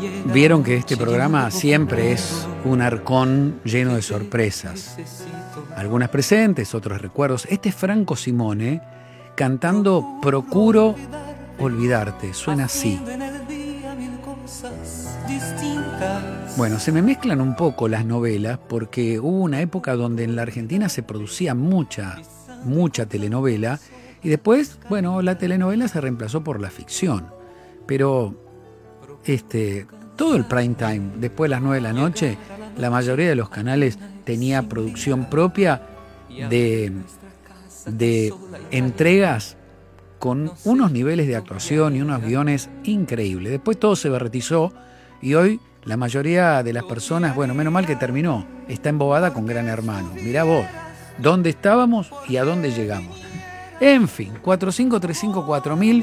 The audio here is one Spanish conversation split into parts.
Vieron que este programa siempre es un arcón lleno de sorpresas. Algunas presentes, otros recuerdos. Este es Franco Simone cantando Procuro olvidarte. Suena así. Bueno, se me mezclan un poco las novelas porque hubo una época donde en la Argentina se producía mucha telenovela y después, bueno, la telenovela se reemplazó por la ficción. Pero todo el prime time, después de las 9 de la noche, la mayoría de los canales tenía producción propia de entregas con unos niveles de actuación y unos guiones increíbles. Después todo se berretizó y hoy la mayoría de las personas, bueno, menos mal que terminó, está embobada con Gran Hermano. Mirá vos, dónde estábamos y a dónde llegamos. En fin, 45354000,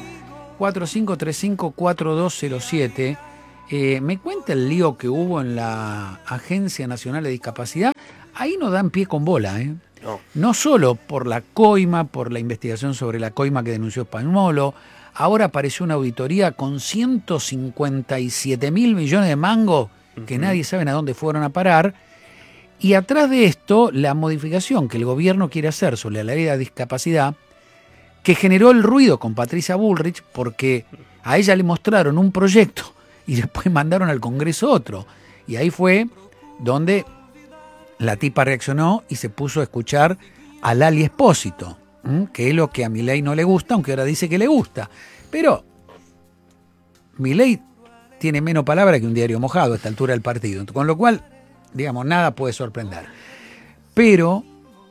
45354207. Me cuenta el lío que hubo en la Agencia Nacional de Discapacidad. Ahí no dan pie con bola, ¿eh? No solo por la coima, por la investigación sobre la coima que denunció Spagnolo. Ahora apareció una auditoría con 157.000 millones de mangos que nadie sabe a dónde fueron a parar. Y atrás de esto, la modificación que el gobierno quiere hacer sobre la ley de discapacidad, que generó el ruido con Patricia Bullrich, porque a ella le mostraron un proyecto y después mandaron al Congreso otro. Y ahí fue donde la tipa reaccionó y se puso a escuchar a Lali Espósito, que es lo que a Milei no le gusta, aunque ahora dice que le gusta. Pero Milei tiene menos palabra que un diario mojado a esta altura del partido, con lo cual, digamos, nada puede sorprender. Pero,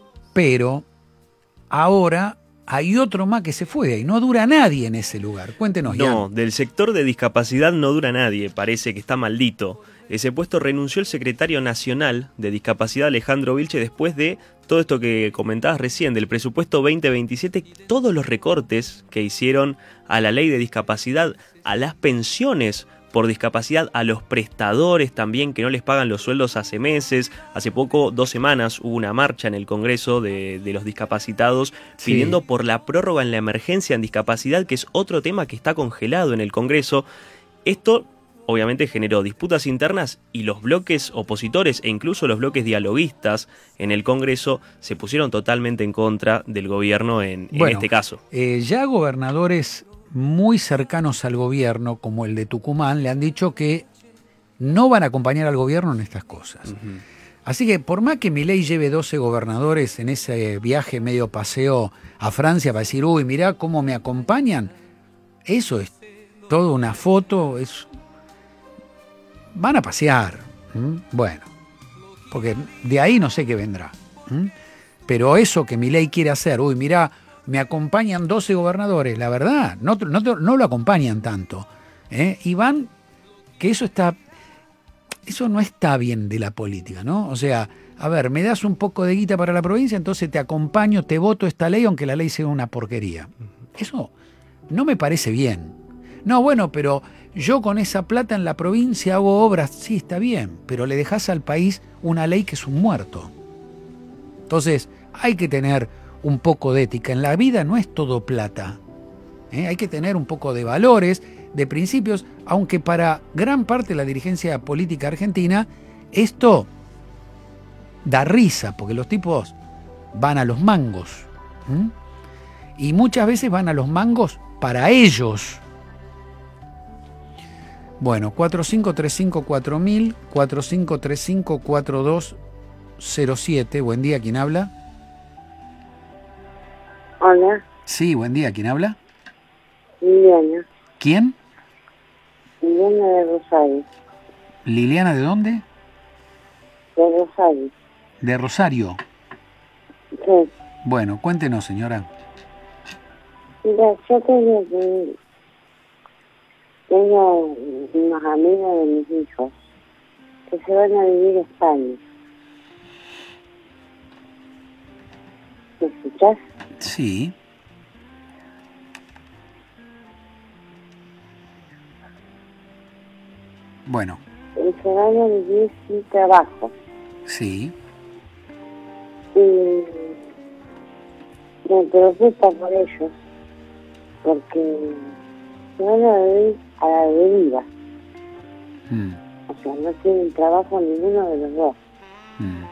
ahora hay otro más que se fue y no dura nadie en ese lugar. Cuéntenos, No, Ian. del sector de discapacidad no dura nadie, parece que está maldito. Ese puesto renunció el secretario nacional de discapacidad Alejandro Vilche después de todo esto que comentabas recién, del presupuesto 2027, todos los recortes que hicieron a la ley de discapacidad, a las pensiones por discapacidad, a los prestadores también que no les pagan los sueldos hace meses. Hace poco, 2 semanas, hubo una marcha en el Congreso de los discapacitados pidiendo por la prórroga en la emergencia en discapacidad, que es otro tema que está congelado en el Congreso. Esto obviamente generó disputas internas y los bloques opositores e incluso los bloques dialoguistas en el Congreso se pusieron totalmente en contra del gobierno en este caso. Ya gobernadores muy cercanos al gobierno, como el de Tucumán, le han dicho que no van a acompañar al gobierno en estas cosas. Así que por más que Milei lleve 12 gobernadores en ese viaje medio paseo a Francia para decir, uy, mirá cómo me acompañan, eso es toda una foto, van a pasear. Bueno, porque de ahí no sé qué vendrá. Pero eso que Milei quiere hacer, uy, mirá, me acompañan 12 gobernadores, la verdad, no lo acompañan tanto. Y van, que eso no está bien de la política, ¿no? O sea, a ver, me das un poco de guita para la provincia, entonces te acompaño, te voto esta ley, aunque la ley sea una porquería. Eso no me parece bien. No, bueno, pero yo con esa plata en la provincia hago obras, sí, está bien, pero le dejás al país una ley que es un muerto. Entonces, hay que tener un poco de ética. En la vida no es todo plata. Hay que tener un poco de valores, de principios, aunque para gran parte de la dirigencia política argentina esto da risa, porque los tipos van a los mangos. Y muchas veces van a los mangos para ellos. Bueno, 45354000, 45354207. Buen día, ¿quién habla? Hola. Sí, buen día, ¿quién habla? Liliana. ¿Quién? Liliana de Rosario. ¿Liliana de dónde? De Rosario. De Rosario. Sí. Bueno, cuéntenos, señora. Mira, yo tengo unos amigos de mis hijos que se van a vivir a España. ¿Me escuchás? Sí. Bueno. Y se van a vivir sin trabajo. Sí. Y me preocupa por ellos, porque se van a vivir a la deriva. Mm, O sea, no tienen trabajo ninguno de los dos. mm.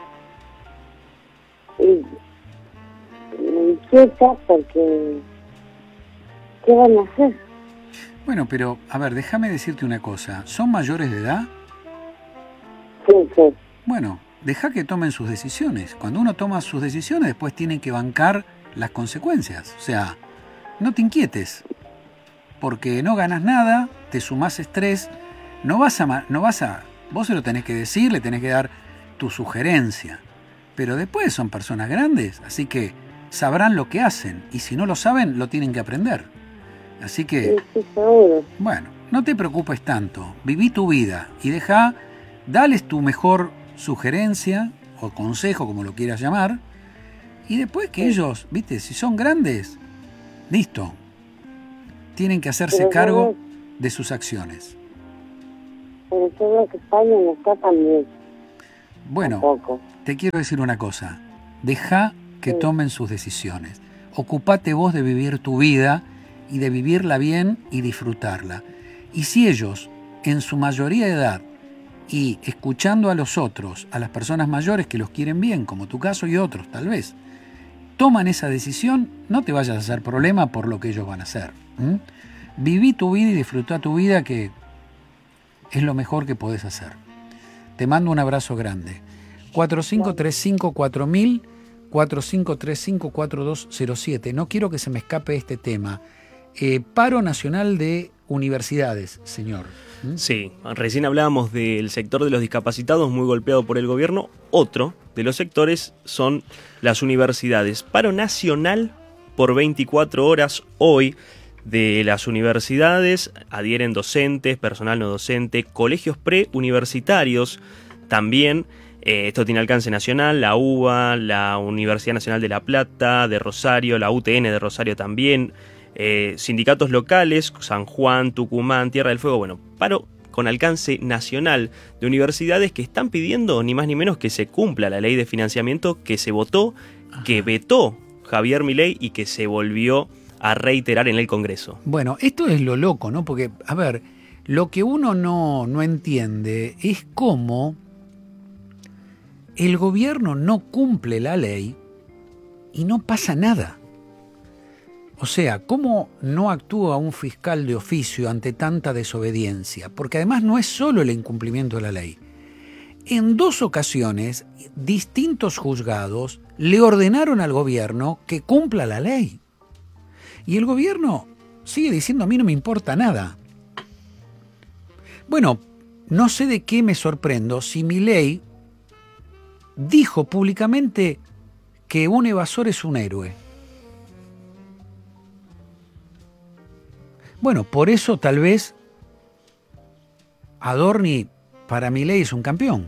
Y me inquieta porque ¿qué van a hacer? Bueno, pero, a ver, déjame decirte una cosa. ¿Son mayores de edad? Sí, sí. Bueno, deja que tomen sus decisiones. Cuando uno toma sus decisiones, después tienen que bancar las consecuencias. O sea, no te inquietes, porque no ganas nada, te sumás estrés, vos se lo tenés que decir, le tenés que dar tu sugerencia. Pero después son personas grandes, así que sabrán lo que hacen, y si no lo saben, lo tienen que aprender. Así que, Sí, sí, seguro. bueno, no te preocupes tanto, viví tu vida y dales tu mejor sugerencia o consejo, como lo quieras llamar, y después que ellos, viste, si son grandes, listo, tienen que hacerse Pero cargo de sus acciones. Pero yo veo que España no está tan bien. Bueno, Tampoco. te quiero decir una cosa, deja que Sí. tomen sus decisiones, ocupate vos de vivir tu vida y de vivirla bien y disfrutarla. Y si ellos, en su mayoría de edad, y escuchando a los otros, a las personas mayores que los quieren bien, como tu caso y otros tal vez, toman esa decisión, no te vayas a hacer problema por lo que ellos van a hacer. Viví tu vida y disfrutá tu vida, que es lo mejor que podés hacer. Te mando un abrazo grande. 4535-4000, 4535-4207. No quiero que se me escape este tema. Paro nacional de universidades, señor. Sí, recién hablábamos del sector de los discapacitados muy golpeado por el gobierno. Otro de los sectores son las universidades. Paro nacional por 24 horas hoy de las universidades. Adhieren docentes, personal no docente, colegios preuniversitarios también. Esto tiene alcance nacional, la UBA, la Universidad Nacional de La Plata, de Rosario, la UTN de Rosario también. Sindicatos locales, San Juan, Tucumán, Tierra del Fuego, bueno, paro con alcance nacional de universidades que están pidiendo ni más ni menos que se cumpla la ley de financiamiento que se votó, que vetó Javier Milei y que se volvió a reiterar en el Congreso. Bueno, esto es lo loco, ¿no? Porque, a ver, lo que uno no entiende es cómo el gobierno no cumple la ley y no pasa nada. O sea, ¿cómo no actúa un fiscal de oficio ante tanta desobediencia? Porque además no es solo el incumplimiento de la ley. En 2 ocasiones, distintos juzgados le ordenaron al gobierno que cumpla la ley. Y el gobierno sigue diciendo: a mí no me importa nada. Bueno, no sé de qué me sorprendo si Milei dijo públicamente que un evasor es un héroe. Bueno, por eso tal vez Adorni para Milei es un campeón.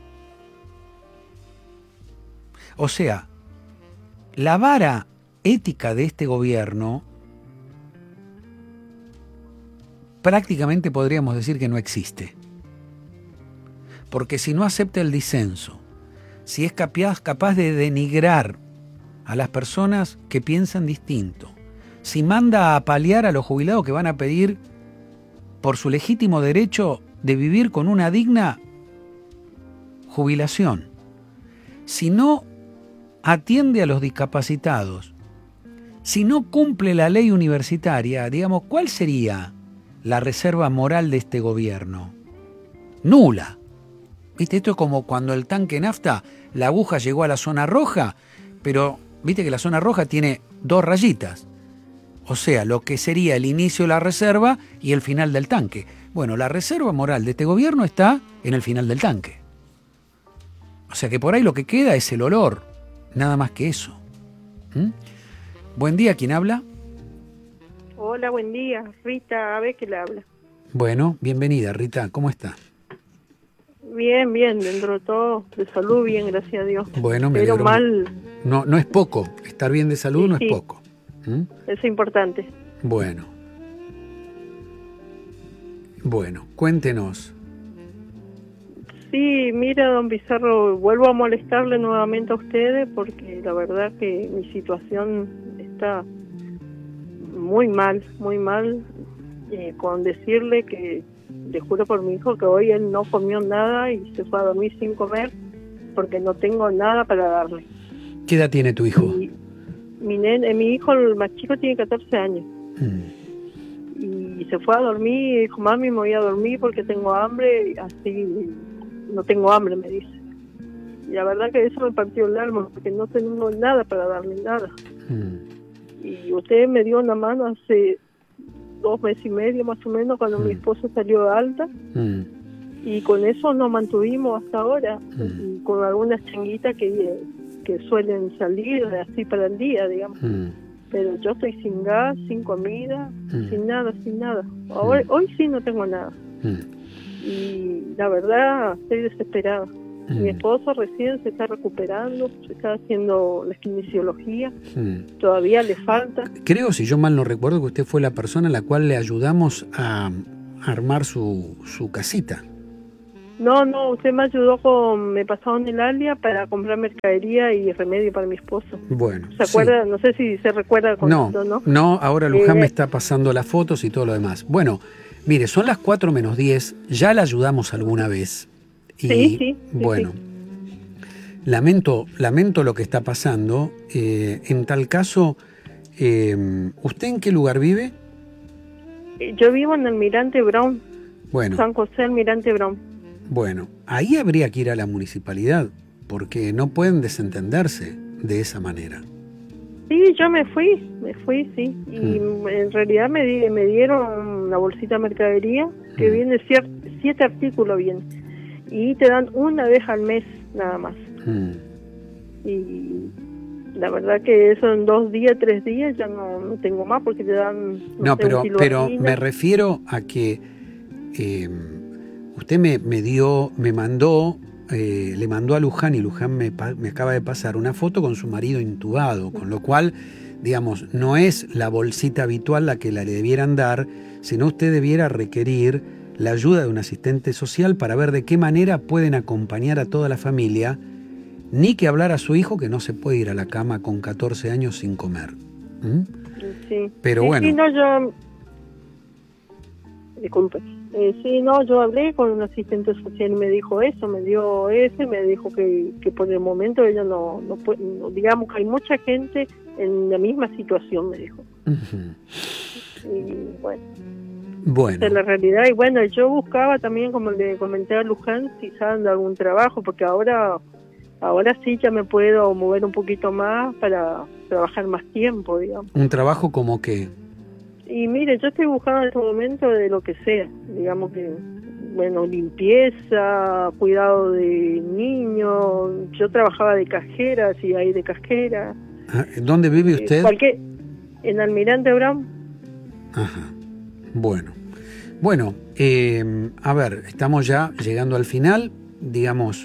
O sea, la vara ética de este gobierno prácticamente podríamos decir que no existe. Porque si no acepta el disenso, si es capaz de denigrar a las personas que piensan distinto, si manda a apalear a los jubilados que van a pedir por su legítimo derecho de vivir con una digna jubilación, si no atiende a los discapacitados, si no cumple la ley universitaria, digamos, ¿cuál sería la reserva moral de este gobierno? Nula. ¿Viste? Esto es como cuando el tanque nafta, la aguja llegó a la zona roja, pero viste que la zona roja tiene 2 rayitas. O sea, lo que sería el inicio de la reserva y el final del tanque. Bueno, la reserva moral de este gobierno está en el final del tanque. O sea que por ahí lo que queda es el olor, nada más que eso. Buen día, ¿quién habla? Hola, buen día. Rita, a ver qué le habla. Bueno, bienvenida, Rita, ¿cómo está? Bien, dentro de todo, de salud, bien, gracias a Dios. Bueno, me Pero alegro. mal, No es poco, estar bien de salud Sí, no sí. es poco. es importante. Bueno, cuéntenos. Sí, mira, don Pizarro, vuelvo a molestarle nuevamente a ustedes porque la verdad que mi situación está muy mal, con decirle que le juro por mi hijo que hoy él no comió nada y se fue a dormir sin comer porque no tengo nada para darle. ¿Qué edad tiene tu hijo? Y mi hijo, el más chico, tiene 14 años. Y se fue a dormir y dijo, mami, me voy a dormir porque tengo hambre. Y así, no tengo hambre, me dice. Y la verdad que eso me partió el alma porque no tengo nada para darle, nada. Y usted me dio una mano hace 2 meses y medio más o menos cuando mi esposo salió de alta. Y con eso nos mantuvimos hasta ahora, y con algunas changuitas que suelen salir así para el día, digamos. Pero yo estoy sin gas, sin comida, sin nada. Hoy sí no tengo nada. Y la verdad estoy desesperada. Mi esposo recién se está recuperando, se está haciendo la kinesiología, todavía le falta. Creo, si yo mal no recuerdo, que usted fue la persona a la cual le ayudamos a armar su casita. No, usted me ayudó me pasaron el alia para comprar mercadería y remedio para mi esposo. Bueno. ¿Se acuerda? Sí. No sé si se recuerda con esto, ¿no? No, ahora Luján me está pasando las fotos y todo lo demás. Bueno, mire, son las 4 menos 10, ya la ayudamos alguna vez. Y, sí. Bueno, lamento lo que está pasando. En tal caso, ¿usted en qué lugar vive? Yo vivo en Almirante Brown. Bueno. San José, Almirante Brown. Bueno, ahí habría que ir a la municipalidad, porque no pueden desentenderse de esa manera. Sí, yo me fui, sí. Y en realidad me dieron una bolsita de mercadería que viene 7 artículos bien. Y te dan una vez al mes nada más. Y la verdad que eso en 2 días, 3 días ya no tengo más porque te dan... No, pero me refiero a que usted le mandó a Luján, y Luján me acaba de pasar una foto con su marido intubado, con lo cual, digamos, no es la bolsita habitual la que le debieran dar, sino usted debiera requerir la ayuda de un asistente social para ver de qué manera pueden acompañar a toda la familia, ni que hablar a su hijo que no se puede ir a la cama con 14 años sin comer. Sí. Pero sí, bueno. Sí, disculpe. Yo hablé con un asistente social y me dijo eso, me dio me dijo que por el momento ella no puede, digamos que hay mucha gente en la misma situación, me dijo. Y bueno. Esa es la realidad. Y bueno, yo buscaba también, como le comenté a Luján, si saben de algún trabajo, porque ahora sí ya me puedo mover un poquito más para trabajar más tiempo, digamos. ¿Un trabajo como qué? Y mire, yo estoy buscando en este momento de lo que sea, digamos que, limpieza, cuidado de niños. Yo trabajaba de cajera, si hay de cajera. ¿Dónde vive usted? En Almirante Brown. Ajá. Bueno, a ver, estamos ya llegando al final, digamos.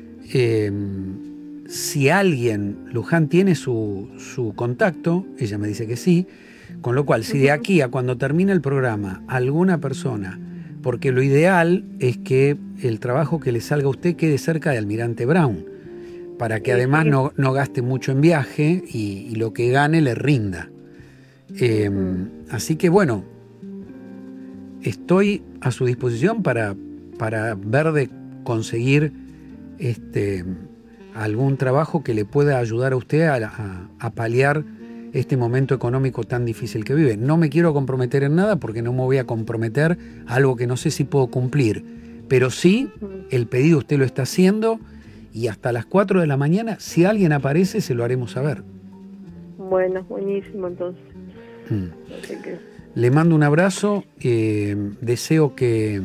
Si alguien, Luján tiene su contacto, ella me dice que sí, con lo cual, si de aquí a cuando termine el programa alguna persona, porque lo ideal es que el trabajo que le salga a usted quede cerca de Almirante Brown, para que además no gaste mucho en viaje y lo que gane le rinda. Así que bueno, estoy a su disposición para ver de conseguir algún trabajo que le pueda ayudar a usted a paliar este momento económico tan difícil que vive. No me quiero comprometer en nada porque no me voy a comprometer a algo que no sé si puedo cumplir, pero sí, el pedido usted lo está haciendo y hasta las 4 de la mañana, si alguien aparece, se lo haremos saber. Bueno, buenísimo entonces. Le mando un abrazo, deseo que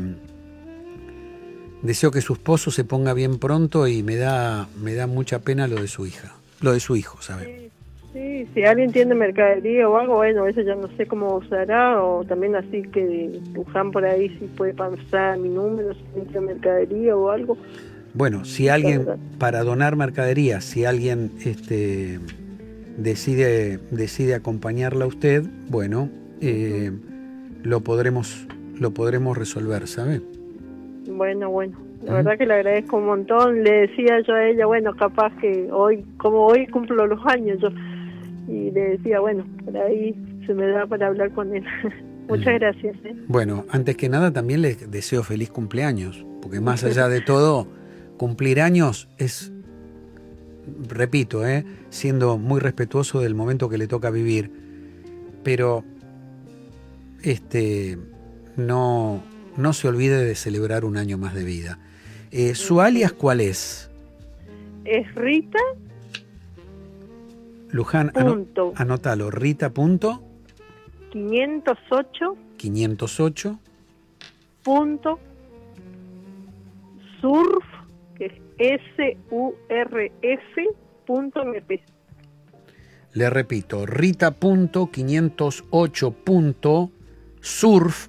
su esposo se ponga bien pronto y me da mucha pena lo de su hijo, ¿sabe? Sí, si alguien tiene mercadería o algo, eso ya no sé cómo usará, o también así que Luján por ahí si puede pasar mi número, si tiene mercadería o algo. Bueno, si alguien, para donar mercadería, si alguien decide acompañarla a usted, bueno, lo podremos resolver, ¿sabe? Bueno, la verdad que le agradezco un montón. Le decía yo a ella, capaz que hoy cumplo los años yo, y le decía, por ahí se me da para hablar con él. Muchas gracias. Bueno, antes que nada también les deseo feliz cumpleaños, porque más allá de todo, cumplir años es, repito, siendo muy respetuoso del momento que le toca vivir, pero no se olvide de celebrar un año más de vida. ¿Su alias cuál es? Es Rita. Luján, anótalo, Rita. 508. Surf, que es SURF.mp. Le repito, Rita.508.surf,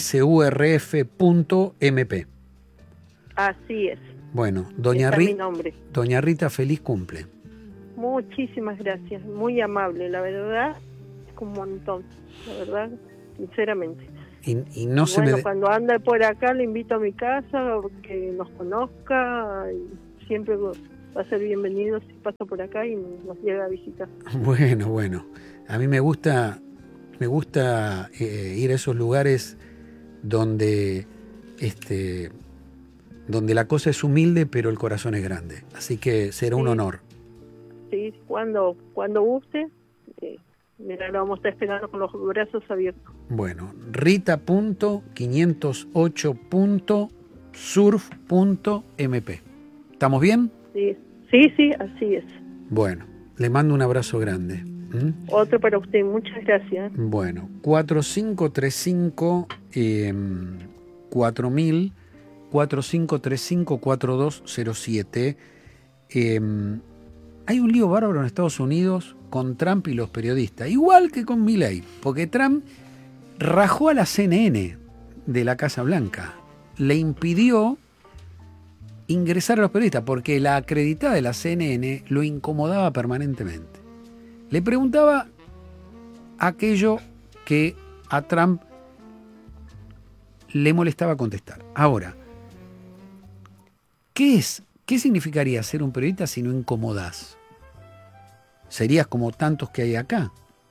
SURF.mp. Así es. Bueno, mi nombre. Doña Rita, feliz cumple. Muchísimas gracias, muy amable, la verdad, es un montón, la verdad, sinceramente. Y no se bueno, cuando ande por acá le invito a mi casa, que nos conozca, y siempre va a ser bienvenido si pasa por acá y nos llega a visitar. Bueno, a mí me gusta ir a esos lugares donde la cosa es humilde pero el corazón es grande, así que será un honor. Sí, cuando guste, mira, lo vamos a estar esperando con los brazos abiertos. Bueno, Rita.508.surf.mp. ¿Estamos bien? Sí, así es. Bueno, le mando un abrazo grande. Otro para usted, muchas gracias. Bueno, 4535 4000 4535 4207. Hay un lío bárbaro en Estados Unidos con Trump y los periodistas, igual que con Milei, porque Trump rajó a la CNN de la Casa Blanca, le impidió ingresar a los periodistas porque la acreditada de la CNN lo incomodaba permanentemente. Le preguntaba aquello que a Trump le molestaba contestar. Ahora, ¿qué significaría ser un periodista si no incomodás? Serías como tantos que hay acá.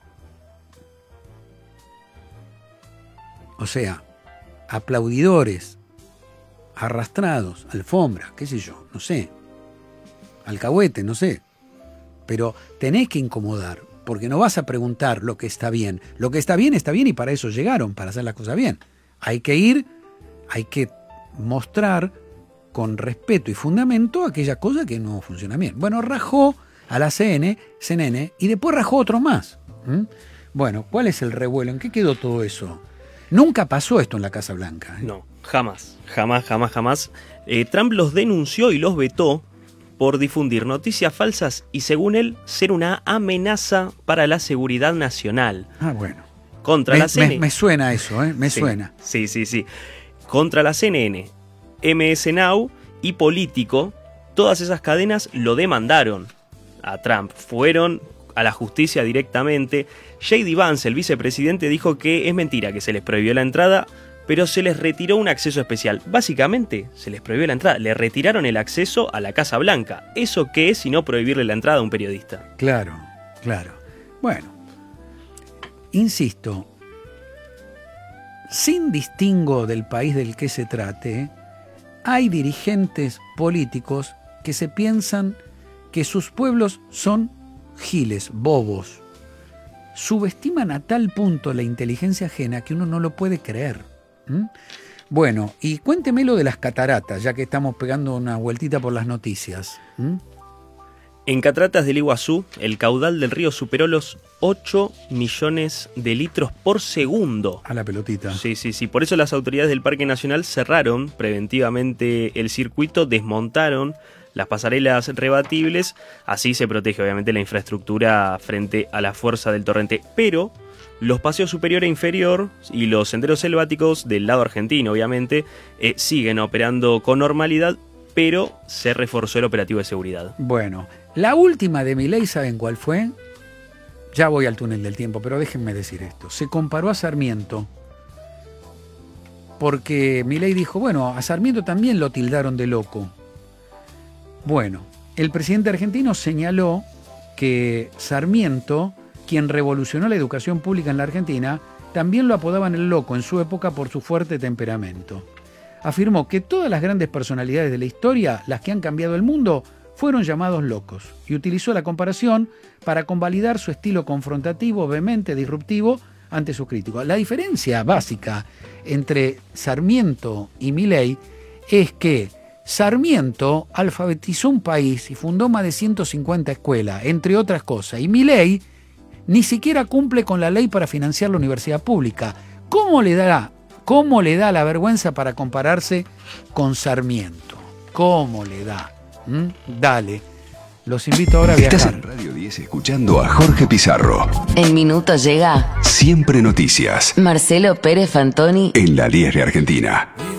O sea, aplaudidores, arrastrados, alfombra, qué sé yo, no sé, alcahuete, no sé. Pero tenés que incomodar, porque no vas a preguntar lo que está bien. Lo que está bien y para eso llegaron, para hacer las cosas bien. Hay que ir, hay que mostrar con respeto y fundamento aquella cosa que no funciona bien. Bueno, rajó a la CNN y después rajó otros más. Bueno, ¿cuál es el revuelo? ¿En qué quedó todo eso? Nunca pasó esto en la Casa Blanca. No, jamás. Trump los denunció y los vetó por difundir noticias falsas y, según él, ser una amenaza para la seguridad nacional. Bueno. Contra la CNN. Me suena eso, me suena. Sí. Contra la CNN, MS Now y Político, todas esas cadenas lo demandaron a Trump. Fueron a la justicia directamente. J.D. Vance, el vicepresidente, dijo que es mentira que se les prohibió la entrada, pero se les retiró un acceso especial. Básicamente, se les prohibió la entrada. Le retiraron el acceso a la Casa Blanca. ¿Eso qué es sino prohibirle la entrada a un periodista? Claro. Bueno, insisto, sin distingo del país del que se trate, hay dirigentes políticos que se piensan que sus pueblos son giles, bobos. Subestiman a tal punto la inteligencia ajena que uno no lo puede creer. Bueno, y cuénteme lo de las cataratas, ya que estamos pegando una vueltita por las noticias. En Cataratas del Iguazú, el caudal del río superó los 8 millones de litros por segundo. A la pelotita. Sí. Por eso las autoridades del Parque Nacional cerraron preventivamente el circuito, desmontaron las pasarelas rebatibles. Así se protege obviamente la infraestructura frente a la fuerza del torrente. Pero los paseos superior e inferior y los senderos selváticos del lado argentino obviamente siguen operando con normalidad, pero se reforzó el operativo de seguridad. Bueno, la última de Milei, ¿saben cuál fue? Ya voy al túnel del tiempo, pero déjenme decir esto. Se comparó a Sarmiento, porque Milei dijo, bueno, a Sarmiento también lo tildaron de loco. Bueno, el presidente argentino señaló que Sarmiento, quien revolucionó la educación pública en la Argentina, también lo apodaban el loco en su época por su fuerte temperamento. Afirmó que todas las grandes personalidades de la historia, las que han cambiado el mundo, fueron llamados locos, y utilizó la comparación para convalidar su estilo confrontativo, vehemente, disruptivo ante sus críticos. La diferencia básica entre Sarmiento y Milei es que Sarmiento alfabetizó un país y fundó más de 150 escuelas, entre otras cosas, y Milei ni siquiera cumple con la ley para financiar la universidad pública. ¿Cómo le da la vergüenza para compararse con Sarmiento? ¿Cómo le da? Dale, los invito ahora a viajar. Estás en Radio 10 escuchando a Jorge Pizarro. En minutos llega Siempre Noticias. Marcelo Pérez Fantoni En la 10 de Argentina.